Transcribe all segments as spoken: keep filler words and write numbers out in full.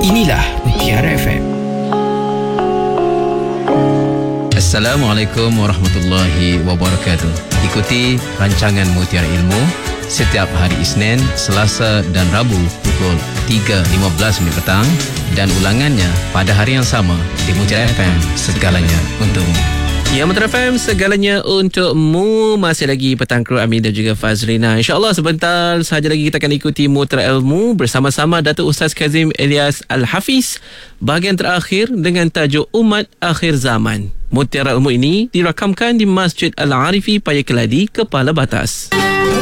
Inilah Mutiara F M. Assalamualaikum warahmatullahi wabarakatuh. Ikuti rancangan Mutiara Ilmu setiap hari Isnin, Selasa dan Rabu pukul tiga lima belas minit petang dan ulangannya pada hari yang sama di Mutiara F M, segalanya untukmu. Ya, Mutiara F M, segalanya untukmu. Masih lagi petang kru Amin dan juga Fazrina. InsyaAllah sebentar sahaja lagi kita akan ikuti Mutiara Ilmu bersama-sama Datuk Ustaz Kazim Elias Al-Hafiz, bahagian terakhir dengan tajuk Umat Akhir Zaman. Mutiara Ilmu ini dirakamkan di Masjid Al-Arifi Paya Keladi, Kepala Batas.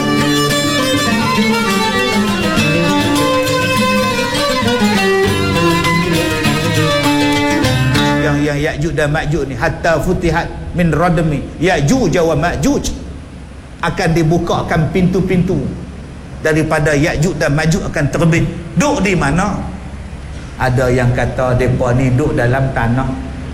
Yang yang Ya'juj dan Ma'juj ni hatta futihat min radmi Ya'juj wa Ma'juj, akan dibukakan pintu-pintu daripada Ya'juj dan Ma'juj akan terbit. Duk di mana? Ada yang kata depa ni duk dalam tanah.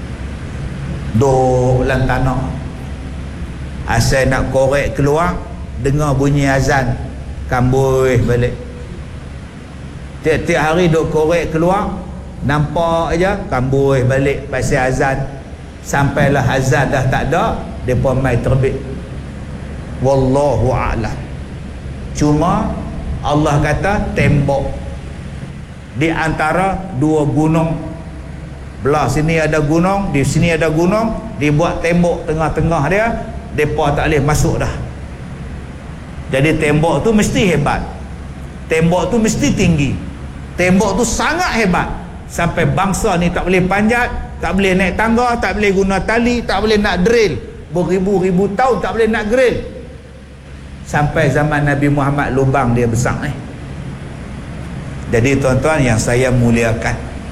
Duk dalam tanah. Asal nak korek keluar, dengar bunyi azan, kamboi balik. Tiap-tiap hari duk korek keluar, nampak aja kamboi balik pasal azan. Sampailah azan dah tak ada, depa mai terbit. Wallahu a'lam. Cuma Allah kata tembok di antara dua gunung, belah sini ada gunung, di sini ada gunung, dibuat tembok tengah-tengah dia, depa tak boleh masuk dah. Jadi tembok tu mesti hebat, tembok tu mesti tinggi, tembok tu sangat hebat sampai bangsa ni tak boleh panjat, tak boleh naik tangga, tak boleh guna tali, tak boleh nak drill, beribu-ribu tahun tak boleh nak grill. Sampai zaman Nabi Muhammad lubang dia besar ni. Jadi tuan-tuan yang saya muliakan,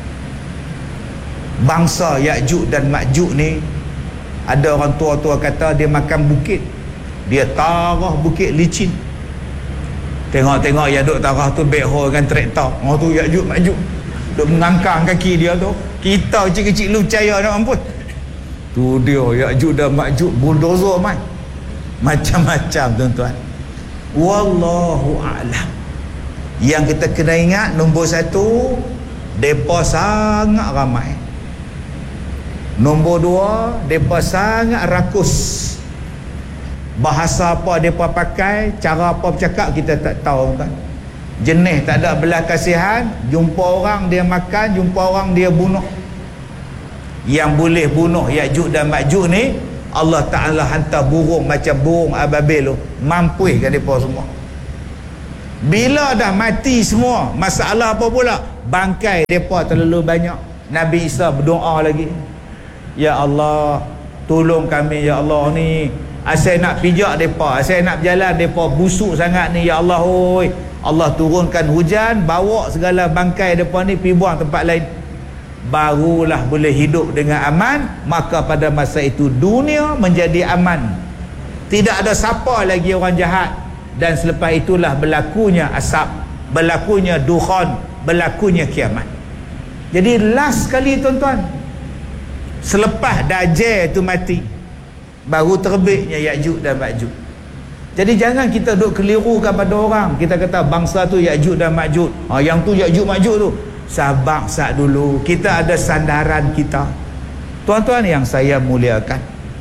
bangsa Ya'juj dan Ma'juj ni, ada orang tua-tua kata dia makan bukit, dia tarah bukit licin. Tengok-tengok yang duk tarah tu backhoe dengan traktor. Oh tu Ya'juj Ma'juj duk mengangkang kaki dia tu. Kita kecil-kecil lu percaya nak ampun. Tu dia Ya'juj dan Ma'juj, bulldozer mai. Macam-macam tuan-tuan. Wallahu a'lam. Yang kita kena ingat, nombor satu, depa sangat ramai. Nombor dua, depa sangat rakus. Bahasa apa depa pakai, cara apa bercakap kita tak tahu kan. Jenis tak ada belas kasihan, jumpa orang dia makan, jumpa orang dia bunuh. Yang boleh bunuh Ya'juj dan Ma'juj ni, Allah Ta'ala hantar burung macam burung ababil tu, mampuihkan depa semua. Bila dah mati semua, masalah apa pula? Bangkai depa terlalu banyak. Nabi Isa berdoa lagi, ya Allah tolong kami ya Allah ni, asal nak pijak depa, asal nak berjalan depa busuk sangat ni ya Allah. Oi, Allah turunkan hujan, bawa segala bangkai depa ni pergi buang tempat lain, barulah boleh hidup dengan aman. Maka pada masa itu dunia menjadi aman, tidak ada siapa lagi orang jahat. Dan selepas itulah berlakunya asap, berlakunya dukhan, berlakunya kiamat. Jadi last kali tuan-tuan, selepas Dajjal tu mati, baru terbitnya Ya'juj dan Ma'juj. Jadi jangan kita duk kelirukan pada orang. Kita kata bangsa tu Ya'juj dan Ma'juj, ha, yang tu Ya'juj Ma'juj tu. Sabar sat dulu, kita ada sandaran kita. Tuan-tuan yang saya muliakan,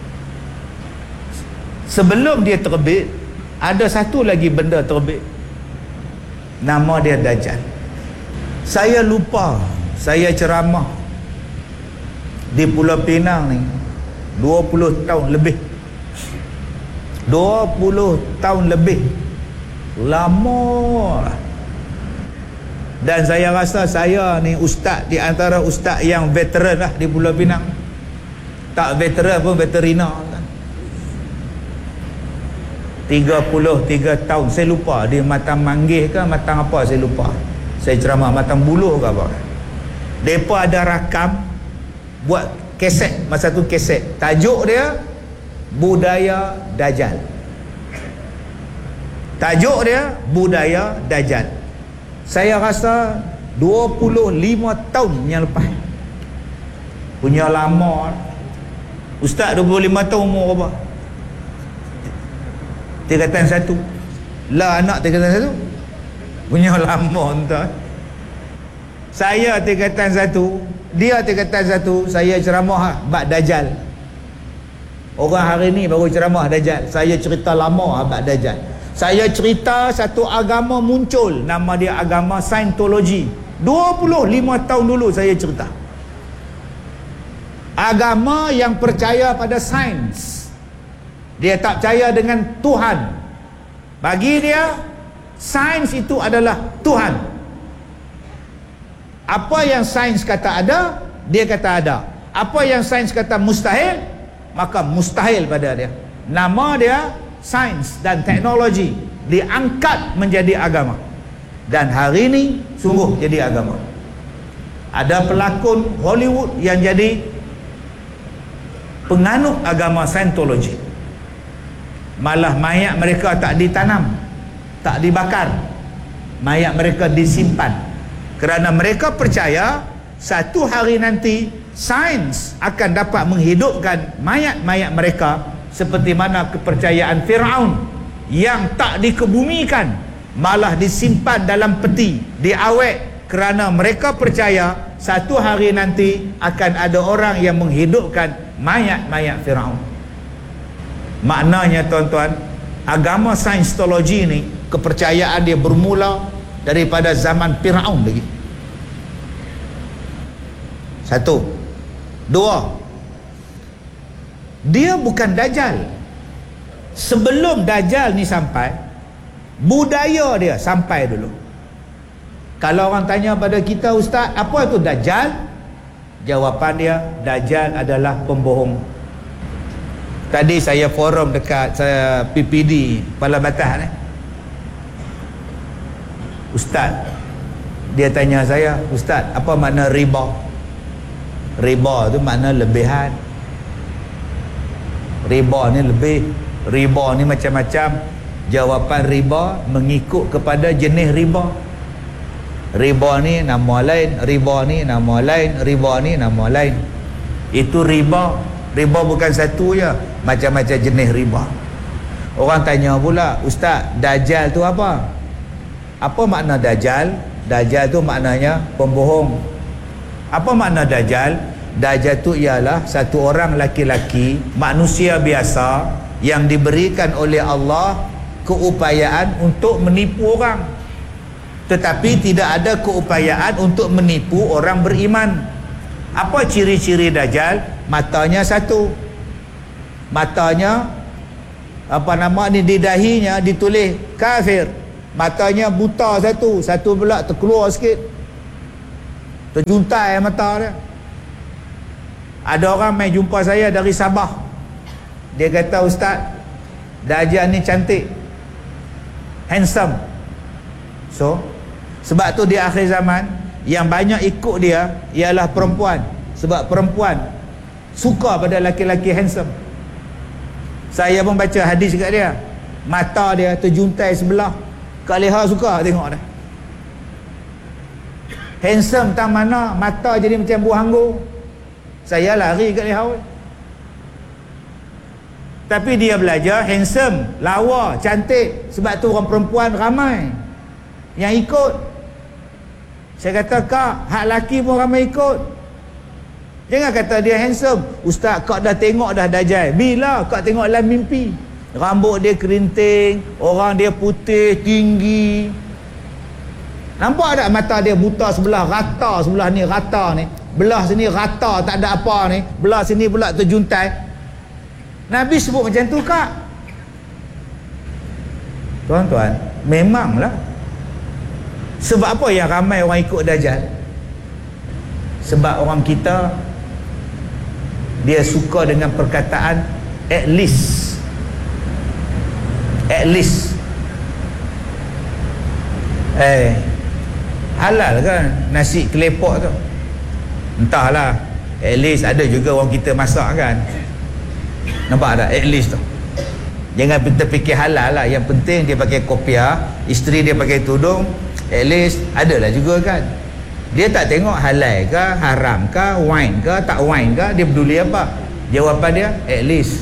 sebelum dia terbit, ada satu lagi benda terbit, nama dia Dajjal. Saya lupa, saya ceramah di Pulau Pinang ni dua puluh tahun lebih, dua puluh tahun lebih, lama. Dan saya rasa saya ni ustaz di antara ustaz yang veteran lah di Pulau Pinang. Tak veteran pun veterina kan. tiga puluh tiga tahun, saya lupa dia matang manggih ke matang apa, saya lupa. Saya ceramah matang buluh ke apa. Depa ada rakam, buat keset, masa tu keset. Tajuk dia Budaya Dajjal. Tajuk dia Budaya Dajjal. Saya rasa dua puluh lima tahun yang lepas. Punya lama. Ustaz dua puluh lima tahun umur apa? Tingkatan satu. Lah anak tingkatan satu. Punya lama entah. Saya tingkatan satu, dia tingkatan satu, saya ceramah bab Dajjal. Orang hari ni baru ceramah Dajjal. Saya cerita lama bab Dajjal. Saya cerita satu agama muncul, nama dia agama Scientology. dua puluh lima tahun dulu saya cerita. Agama yang percaya pada sains. Dia tak percaya dengan Tuhan. Bagi dia, sains itu adalah Tuhan. Apa yang sains kata ada, dia kata ada. Apa yang sains kata mustahil, maka mustahil pada dia. Nama dia sains dan teknologi diangkat menjadi agama. Dan hari ini sungguh jadi agama. Ada pelakon Hollywood yang jadi penganut agama Scientology. Malah mayat mereka tak ditanam, tak dibakar. Mayat mereka disimpan. Kerana mereka percaya satu hari nanti sains akan dapat menghidupkan mayat-mayat mereka, seperti mana kepercayaan Firaun yang tak dikebumikan, malah disimpan dalam peti, diawet, kerana mereka percaya satu hari nanti akan ada orang yang menghidupkan mayat-mayat Firaun. Maknanya tuan-tuan, agama Scientology ni kepercayaan dia bermula daripada zaman Firaun lagi. Satu. Dua, dia bukan Dajjal. Sebelum Dajjal ni sampai, budaya dia sampai dulu. Kalau orang tanya pada kita, Ustaz, apa itu Dajjal? Jawapan dia, Dajjal adalah pembohong. Tadi saya forum dekat saya P P D Kepala Batas ni. Ustaz, dia tanya saya, Ustaz, apa makna riba? Riba tu makna lebihan. Riba ni lebih. Riba ni macam-macam. Jawapan riba mengikut kepada jenis riba. Riba ni nama lain, riba ni nama lain, riba ni nama lain. Itu riba. Riba bukan satu je, macam-macam jenis riba. Orang tanya pula, Ustaz, Dajjal tu apa? Apa makna Dajjal? Dajjal tu maknanya pembohong. Apa makna Dajjal? Dajjal tu ialah satu orang laki-laki, manusia biasa, yang diberikan oleh Allah keupayaan untuk menipu orang, tetapi tidak ada keupayaan untuk menipu orang beriman. Apa ciri-ciri Dajjal? Matanya satu, matanya apa nama ni, di dahinya ditulis kafir. Matanya buta satu, satu pula terkeluar sikit, terjuntai mata dia. Ada orang main jumpa saya dari Sabah. Dia kata, Ustaz, Dajjal ni cantik, handsome. So sebab tu di akhir zaman yang banyak ikut dia ialah perempuan. Sebab perempuan suka pada laki-laki handsome. Saya pun baca hadis kat dia, mata dia terjuntai sebelah, Kak Leha suka tengok dah. Handsome tang mana, mata jadi macam buah anggur. Saya lari kat Leha. Tapi dia belajar handsome, lawa, cantik. Sebab tu orang perempuan ramai yang ikut. Saya kata, Kak, hak laki pun ramai ikut. Jangan kata dia handsome. Ustaz, Kak dah tengok dah Dajjal. Bila Kak tengok dalam mimpi? Rambut dia kerinting, orang dia putih, tinggi. Nampak tak mata dia buta sebelah, rata sebelah ni, rata ni. Belah sini rata, tak ada apa ni. Belah sini pula terjuntai. Nabi sebut macam tu, Kak. Tuan-tuan, memanglah. Sebab apa yang ramai orang ikut Dajjal? Sebab orang kita, dia suka dengan perkataan at least. At least. Eh, halal kan nasi kelepok tu? Entahlah. At least ada juga orang kita masak kan. Nampak tak? At least tu. Jangan kita fikir halal lah. Yang penting dia pakai kopiah, isteri dia pakai tudung. At least adalah juga kan. Dia tak tengok halal ke, haram ke, wine ke, tak wine ke, dia peduli apa? Jawapan dia, at least.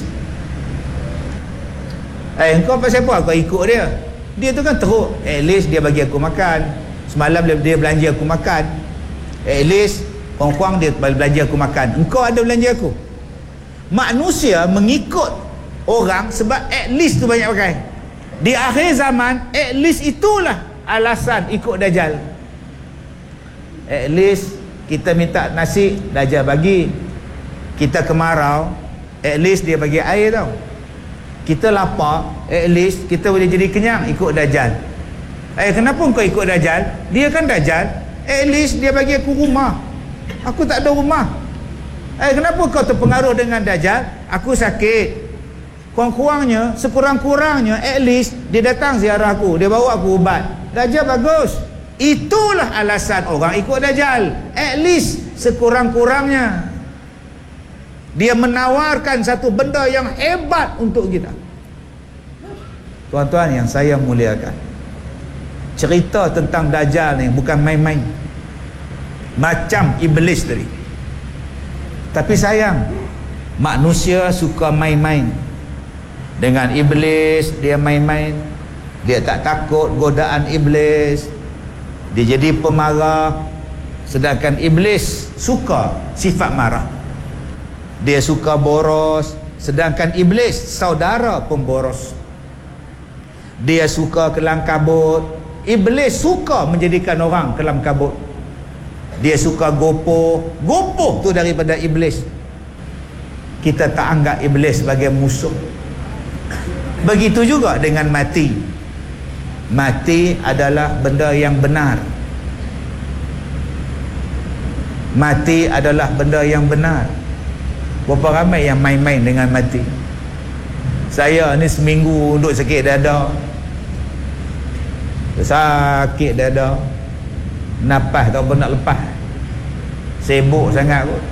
Eh, kau pasal apa kau ikut dia? Dia tu kan teruk. At least dia bagi aku makan. Semalam dia belanja aku makan. At least kurang-kurang dia belanja aku makan, engkau ada belanja aku. Manusia mengikut orang sebab at least tu banyak pakai. Di akhir zaman, at least itulah alasan ikut Dajjal. At least kita minta nasi, Dajjal bagi. Kita kemarau, at least dia bagi air tau. Kita lapar, at least kita boleh jadi kenyang ikut Dajjal. Eh, kenapa kau ikut Dajjal? Dia kan Dajjal, at least dia bagi aku rumah, aku tak ada rumah. Eh, kenapa kau terpengaruh dengan Dajjal? Aku sakit, kurang-kurangnya, sekurang-kurangnya at least dia datang ziarah aku, dia bawa aku ubat. Dajjal bagus. Itulah alasan orang ikut Dajjal. At least sekurang-kurangnya dia menawarkan satu benda yang hebat untuk kita. Tuan-tuan yang saya muliakan, cerita tentang Dajjal ni bukan main-main. Macam iblis tadi. Tapi sayang, manusia suka main-main dengan iblis. Dia main-main, dia tak takut godaan iblis, dia jadi pemarah. Sedangkan iblis suka sifat marah, dia suka boros. Sedangkan iblis saudara pemboros. Dia suka kelam kabut, iblis suka menjadikan orang kelam kabut. Dia suka gopoh, gopoh tu daripada iblis. Kita tak anggap iblis sebagai musuh. Begitu juga dengan mati. Mati adalah benda yang benar. Mati adalah benda yang benar. Berapa ramai yang main-main dengan mati. Saya ni seminggu duduk sakit dada, sakit dada, napas tak apa nak lepas, sibuk sangat kot.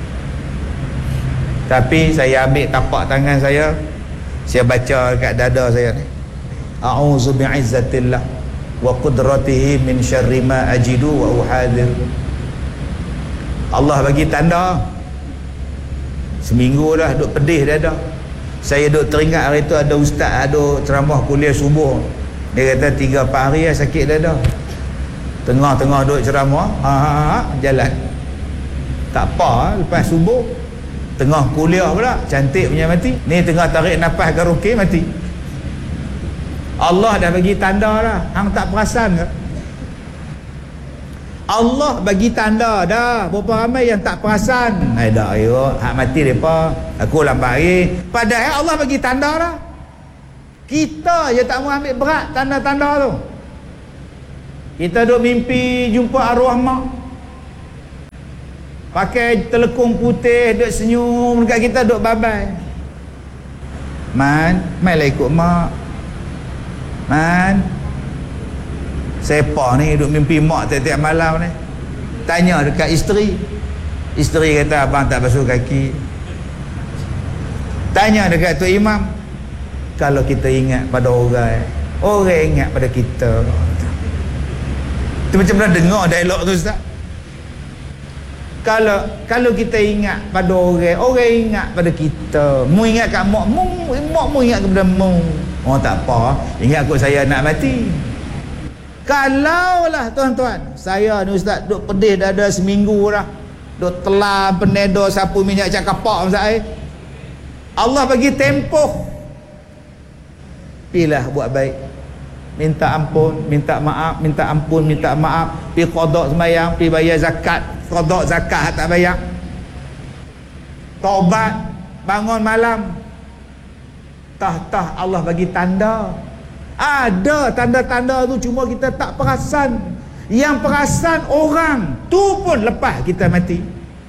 Tapi saya ambil tapak tangan saya, saya baca dekat dada saya ni, a'udzu bi'izzatillah wa qudratihi min syarri ma ajidu wa uhadir. Allah bagi tanda. Seminggu dah duk pedih dada. Saya duk teringat hari tu ada ustaz ada ceramah kuliah subuh. Dia kata tiga empat hari lah sakit dada. Tengah-tengah duk ceramah, ha, ha, ha, jalan. Tak apa, lepas subuh tengah kuliah pula, cantik punya mati. Ni tengah tarik nafas karaoke mati. Allah dah bagi tanda dah. Hang tak perasan ke? Allah bagi tanda dah. Berapa ramai yang tak perasan? Eh dah, ayo, hak mati depa. Aku lambat hari. Padahal Allah bagi tanda dah. Kita je tak mau ambil berat tanda-tanda tu. Kita duk mimpi jumpa arwah mak, pakai telekung putih, duk senyum dekat kita, duk babai. Man, mainlah ikut mak. Man, siapa ni duk mimpi mak tiap-tiap malam ni? Tanya dekat isteri. Isteri kata abang tak basuh kaki. Tanya dekat Tok Imam. Kalau kita ingat pada orang, orang ingat pada kita. Tu macam mana dengar dialog tu Ustaz? Kalau kalau kita ingat pada orang, orang ingat pada kita. Mu ingat kat mak, mu mak mu ingat kepada mu. Oh tak apa, ingat kot saya nak mati. Kalaulah tuan-tuan, saya ni Ustaz duk pedih dada seminggu dah, duk telan penedo sapu minyak cakapak Ustaz eh. Allah bagi tempoh. Pilah buat baik, minta ampun, minta maaf, minta ampun, minta maaf, pi qada sembahyang, pi bayar zakat, qada zakat tak bayar, taubat, bangun malam. Tah-tah Allah bagi tanda. Ada tanda-tanda tu, cuma kita tak perasan. Yang perasan orang tu pun lepas kita mati.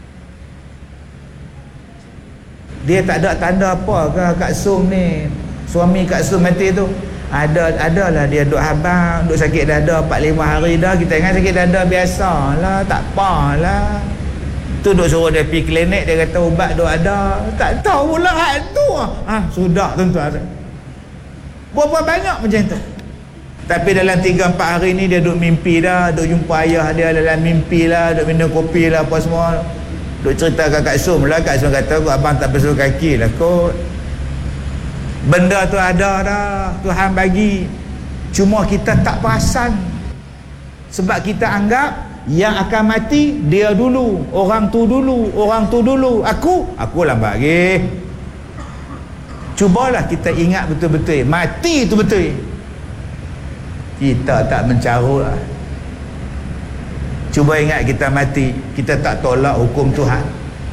Dia tak ada tanda apa ke Kak Som ni, suami Kak Som mati tu. Ada, adalah dia duk habang, duk sakit dada empat lima hari dah. Kita ingat sakit dada biasalah, tak apalah. Tu duk suruh dia pergi klinik, dia kata ubat duk ada. Tak tahu pula hak tu. Ah, sudah tuan-tuan. Berapa banyak macam tu. Tapi dalam tiga empat hari ni dia duk mimpi dah, duk jumpa ayah dia dalam mimpi lah, duk minum kopi lah apa semua. Duk cerita kat Kak Som lah. Kak Som kata abang tak basuh kaki lah kot. Benda tu ada dah, Tuhan bagi, cuma kita tak perasan. Sebab kita anggap yang akan mati dia dulu, orang tu dulu, orang tu dulu, aku aku lambat lagi. Cubalah kita ingat betul-betul mati tu betul. Kita tak mencarut lah. Cuba ingat kita mati, kita tak tolak hukum Tuhan.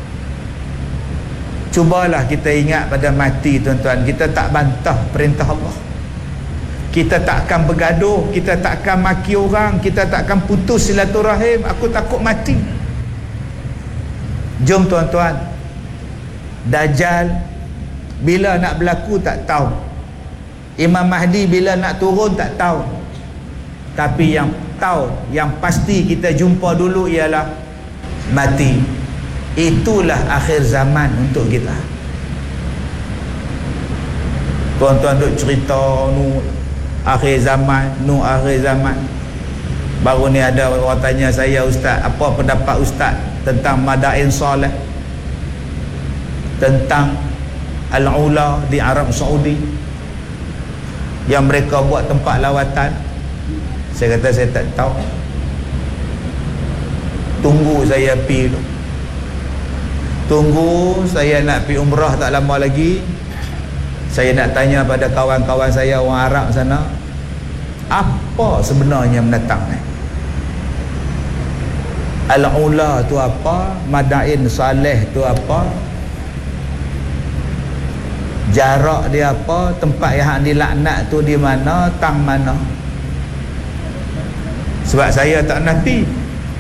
Cubalah kita ingat pada mati tuan-tuan, kita tak bantah perintah Allah. Kita tak akan bergaduh, kita tak akan maki orang, kita tak akan putus silaturahim. Aku takut mati. Jom tuan-tuan, Dajjal bila nak berlaku tak tahu, Imam Mahdi bila nak turun tak tahu. Tapi yang tahu, yang pasti kita jumpa dulu ialah mati. Itulah akhir zaman untuk kita. Tuan-tuan duk cerita nu akhir zaman, nu akhir zaman. Baru ni ada orang tanya saya, ustaz, apa pendapat ustaz tentang Madain Saleh, tentang Al-Ula di Arab Saudi yang mereka buat tempat lawatan. Saya kata saya tak tahu. Tunggu saya pergi tu. Tunggu saya nak pergi umrah tak lama lagi. Saya nak tanya pada kawan-kawan saya orang Arab sana, apa sebenarnya mendatang ni? Al-Ula tu apa? Madain Saleh tu apa? Jarak dia apa? Tempat yang dilaknat tu di mana? Tang mana? Sebab saya tak nanti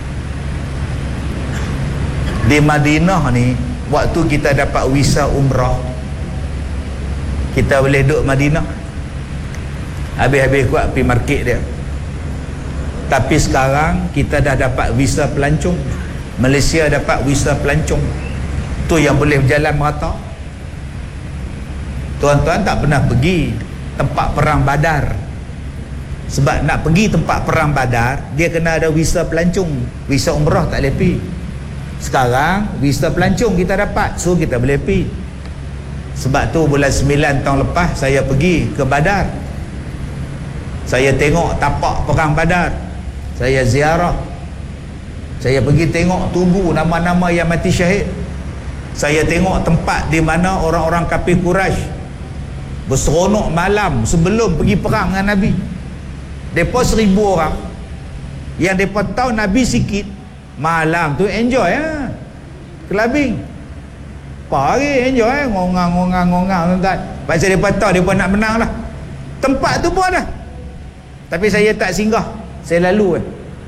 di Madinah ni, waktu kita dapat visa umrah, kita boleh duduk Madinah, habis-habis kuat pergi market dia. Tapi sekarang kita dah dapat visa pelancong. Malaysia dapat visa pelancong, tu yang boleh berjalan merata. Tuan-tuan tak pernah pergi tempat perang Badar. Sebab nak pergi tempat perang Badar, dia kena ada visa pelancong. Visa umrah tak boleh pergi. Sekarang visa pelancong kita dapat, so kita boleh pergi. Sebab tu bulan sembilan tahun lepas saya pergi ke Badar. Saya tengok tapak perang Badar, saya ziarah, saya pergi tengok tubuh nama-nama yang mati syahid. Saya tengok tempat di mana orang-orang kafir Quraisy berseronok malam sebelum pergi perang dengan Nabi. Mereka seribu orang, yang mereka tahu Nabi sikit, malam tu enjoy ya, clubbing pagi enjoy ya, ngongang-ngongang-ngongang tuan. Pasal mereka tahu mereka nak menang lah. Tempat tu pun dah, tapi saya tak singgah, saya lalu eh.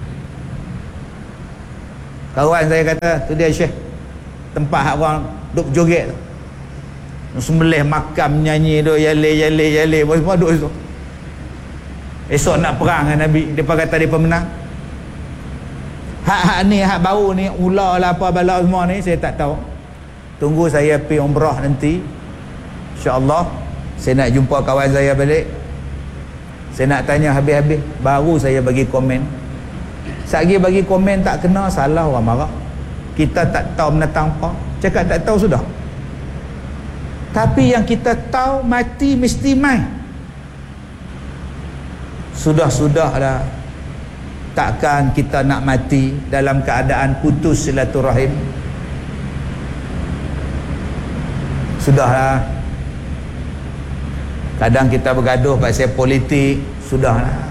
Kawan saya kata, tu dia Syekh, tempat hak orang duk joget tu, sembelih makam, nyanyi tu, yale-yale-yale, semua duk situ. Esok nak perang dengan Nabi, mereka kata mereka menang. Hak-hak ni, hak bau ni, ular lah apa bala semua ni, saya tak tahu. Tunggu saya pergi umrah nanti, InsyaAllah saya nak jumpa kawan saya balik, saya nak tanya habis-habis, baru saya bagi komen. Satgi bagi komen tak kena, salah orang marah. Kita tak tahu menatang apa, cakap tak tahu sudah. Tapi yang kita tahu, mati mesti mai. Sudah-sudah dah. Takkan kita nak mati dalam keadaan putus silaturahim. Sudahlah. Kadang kita bergaduh pasal politik, sudahlah.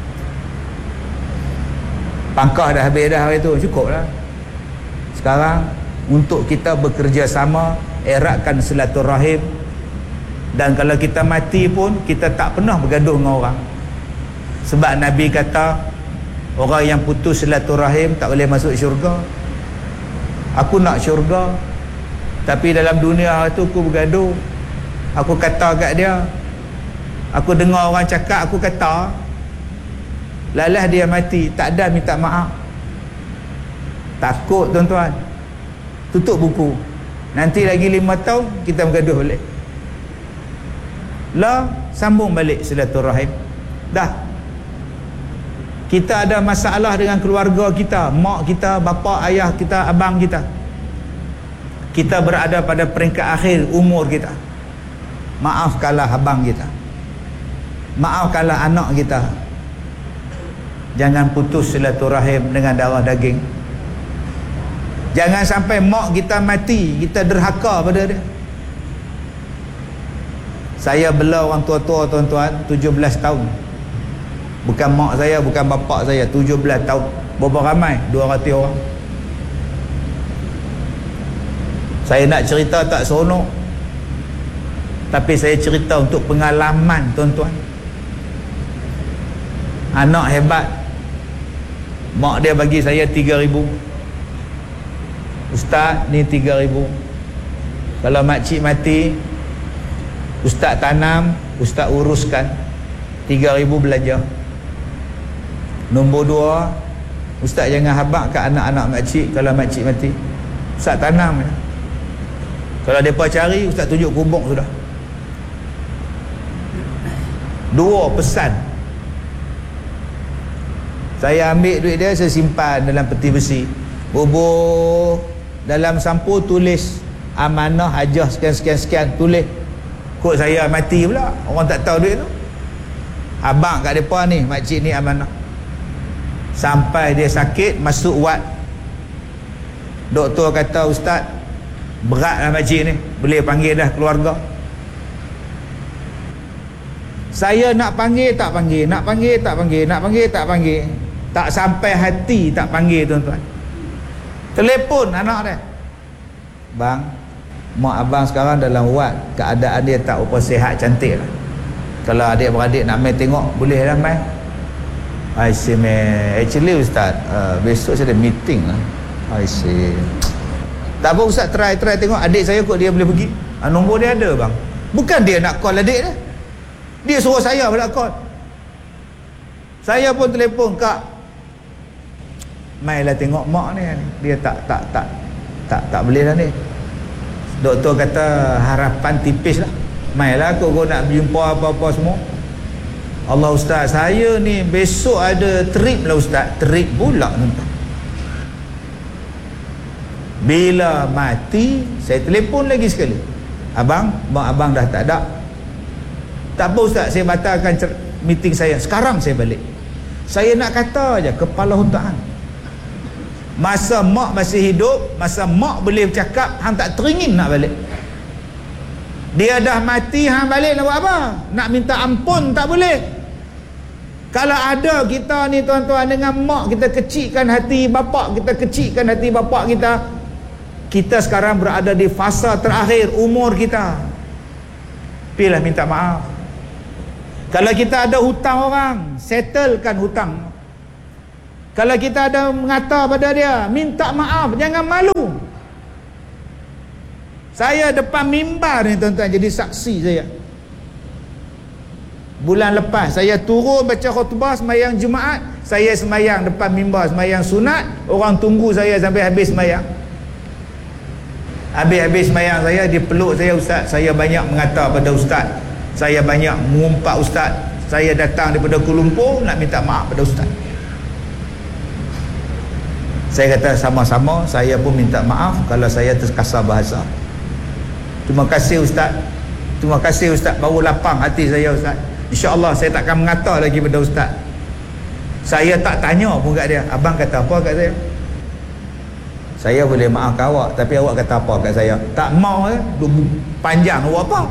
Pangkah dah habis dah hari tu, cukup lah. Sekarang untuk kita bekerjasama, eratkan silaturahim. Dan kalau kita mati pun, kita tak pernah bergaduh dengan orang. Sebab Nabi kata, orang yang putus silaturahim tak boleh masuk syurga. Aku nak syurga, tapi dalam dunia tu aku bergaduh. Aku kata kat dia, aku dengar orang cakap, aku kata, lalah dia mati, tak ada minta maaf. Takut tuan-tuan. Tutup buku. Nanti lagi lima tahun kita bergaduh balik. Lah, sambung balik silaturahim. Dah. Kita ada masalah dengan keluarga kita, mak kita, bapa, ayah kita, abang kita. Kita berada pada peringkat akhir umur kita. Maafkanlah abang kita. Maafkanlah anak kita. Jangan putus silaturahim dengan darah daging. Jangan sampai mak kita mati, kita derhaka pada dia. Saya bela orang tua-tua tuan-tuan tujuh belas tahun. Bukan mak saya, bukan bapak saya, tujuh belas tahun. Berapa ramai? dua ratus orang. Saya nak cerita tak seronok, tapi saya cerita untuk pengalaman tuan-tuan. Anak hebat, mak dia bagi saya tiga ribu. Ustaz, ni tiga ribu. Kalau makcik mati, ustaz tanam, ustaz uruskan. Tiga ribu belanja. Nombor dua, ustaz jangan habak kat anak-anak makcik kalau makcik mati. Ustaz tanam ya. Kalau mereka cari, ustaz tunjuk kubur sudah. Dua pesan. Saya ambil duit dia, saya simpan dalam peti besi. Bubur dalam sampul, tulis amanah hajah sekian-sekian-sekian, tulis. Kod saya mati pula, orang tak tahu duit tu. Abang kat mereka ni, makcik ni amanah. Sampai dia sakit, masuk wad. Doktor kata, ustaz, beratlah makcik ni, boleh panggil dah keluarga. Saya nak panggil tak panggil, nak panggil tak panggil, nak panggil tak panggil. Tak sampai hati tak panggil tuan-tuan. Telefon anak dia, bang, mak abang sekarang dalam wad, keadaan dia tak apa sihat cantik lah. Kalau adik-beradik nak main tengok, boleh lah main. I say man, actually ustaz, uh, besok saya ada meeting lah. I say, tak apa ustaz, try try tengok adik saya kot dia boleh pergi. Ha, nombor dia ada bang. Bukan dia nak call adik dia, dia suruh saya pula call. Saya pun telefon, kak, mailah tengok mak ni, dia tak tak tak tak tak boleh lah ni. Doktor kata harapan tipis lah. Mailah kau, kau nak jumpa apa-apa semua. Allah ustaz, saya ni besok ada trip lah ustaz. Trip pula tuan-tuan. Bila mati, saya telefon lagi sekali. Abang, mak abang dah tak ada. Tak apa ustaz, saya batalkan meeting saya. Sekarang saya balik. Saya nak kata aja, kepala hutan. Masa mak masih hidup, masa mak boleh bercakap, hang tak teringin nak balik. Dia dah mati, hang balik nak buat apa? Nak minta ampun tak boleh. Kalau ada kita ni tuan-tuan dengan mak, kita kecilkan hati bapak, kita kecilkan hati bapak kita. Kita sekarang berada di fasa terakhir umur kita. Pilih minta maaf. Kalau kita ada hutang orang, settlekan hutang. Kalau kita ada mengata pada dia, minta maaf, jangan malu. Saya depan mimbar ni tuan-tuan, jadi saksi saya. Bulan lepas saya turun baca khutbah sembahyang Jumaat, saya sembahyang depan mimbar, sembahyang sunat, orang tunggu saya sampai habis sembahyang. Habis-habis sembahyang saya, dia peluk saya, ustaz, saya banyak mengata pada ustaz, saya banyak mengumpat ustaz, saya datang daripada Kuala Lumpur nak minta maaf pada ustaz. Saya kata sama-sama, saya pun minta maaf kalau saya terkasar bahasa. Terima kasih ustaz, terima kasih ustaz, baru lapang hati saya ustaz. InsyaAllah saya takkan mengata lagi pada ustaz. Saya tak tanya pun kat dia, abang kata apa kat saya? Saya boleh maafkan awak, tapi awak kata apa kat saya? Tak mau eh, panjang awak apa?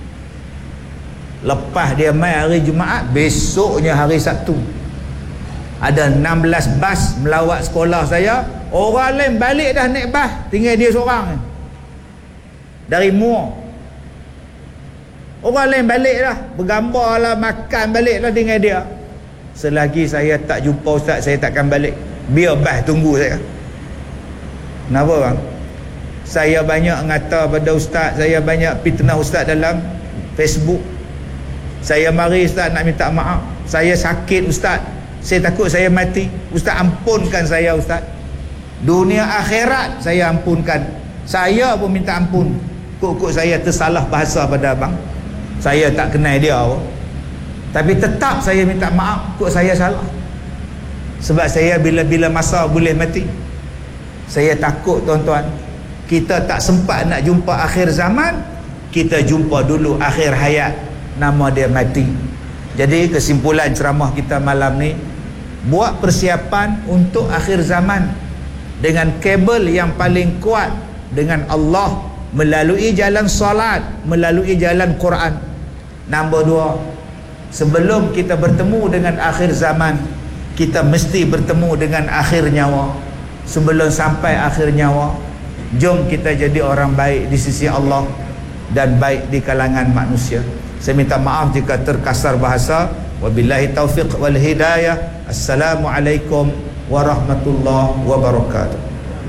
Lepas dia mai hari Jumaat, besoknya hari Sabtu, ada enam belas bas melawat sekolah saya. Orang lain balik dah naik bas, tinggal dia seorang dari Muar. Orang lain balik dah, bergambar lah, makan balik lah dengan dia. Selagi saya tak jumpa ustaz, saya takkan balik. Biar bas tunggu saya. Kenapa bang? Saya banyak ngata pada ustaz, saya banyak fitnah ustaz dalam Facebook. Saya mari ustaz nak minta maaf, saya sakit ustaz, saya takut saya mati, ustaz ampunkan saya ustaz. Dunia akhirat saya ampunkan. Saya pun minta ampun, kok-kok saya tersalah bahasa pada abang. Saya tak kenal dia apa, tapi tetap saya minta maaf, kok saya salah. Sebab saya bila-bila masa boleh mati. Saya takut tuan-tuan, kita tak sempat nak jumpa akhir zaman, kita jumpa dulu akhir hayat, nama dia mati. Jadi kesimpulan ceramah kita malam ni, buat persiapan untuk akhir zaman dengan kabel yang paling kuat dengan Allah, melalui jalan solat, melalui jalan Quran. Nombor dua, sebelum kita bertemu dengan akhir zaman, kita mesti bertemu dengan akhir nyawa. Sebelum sampai akhir nyawa, jom kita jadi orang baik di sisi Allah dan baik di kalangan manusia. Saya minta maaf jika terkasar bahasa. Wabillahi taufiq wal hidayah. Assalamualaikum warahmatullahi wabarakatuh.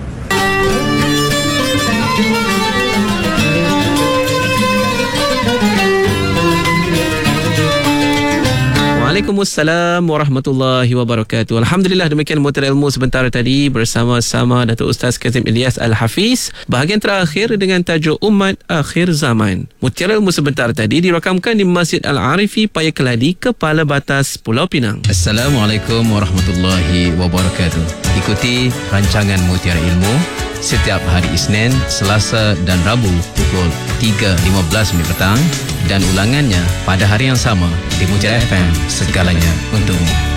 Waalaikumsalam warahmatullahi wabarakatuh. Alhamdulillah, demikian Mutiara Ilmu sebentar tadi bersama-sama Datuk Ustaz Kazim Ilyas Al-Hafiz. Bahagian terakhir dengan tajuk Umat Akhir Zaman. Mutiara Ilmu sebentar tadi dirakamkan di Masjid Al-Arifi, Paya Keladi, Kepala Batas, Pulau Pinang. Assalamualaikum warahmatullahi wabarakatuh. Ikuti rancangan Mutiara Ilmu setiap hari Isnin, Selasa dan Rabu pukul tiga lima belas minit petang dan ulangannya pada hari yang sama di Mutiara F M. Segalanya untukmu.